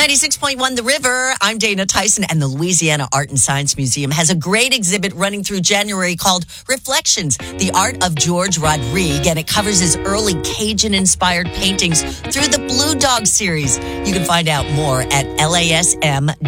96.1 The River. I'm Dana Tyson, and the Louisiana Art and Science Museum has a great exhibit running through January called Reflections, the Art of George Rodrigue, and it covers his early Cajun-inspired paintings through the Blue Dog series. You can find out more at lasm.org.